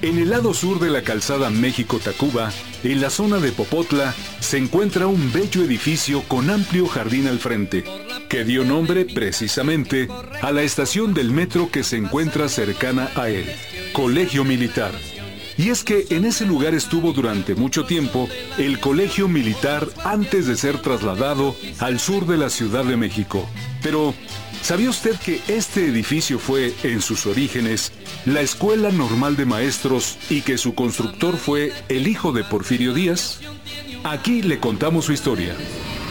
En el lado sur de la calzada México-Tacuba, en la zona de Popotla, se encuentra un bello edificio con amplio jardín al frente, que dio nombre precisamente a la estación del metro que se encuentra cercana a él, Colegio Militar. Y es que en ese lugar estuvo durante mucho tiempo el Colegio Militar antes de ser trasladado al sur de la Ciudad de México. Pero, ¿sabía usted que este edificio fue, en sus orígenes, la Escuela Normal de Maestros y que su constructor fue el hijo de Porfirio Díaz? Aquí le contamos su historia.